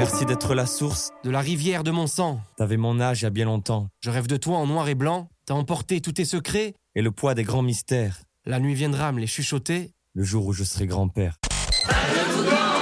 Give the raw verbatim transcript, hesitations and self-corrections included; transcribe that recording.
Merci d'être la source de la rivière de mon sang. T'avais mon âge il y a bien longtemps. Je rêve de toi en noir et blanc. T'as emporté tous tes secrets. Et le poids des grands mystères. La nuit viendra me les chuchoter. Le jour où je serai grand-père. Pas de tout grand.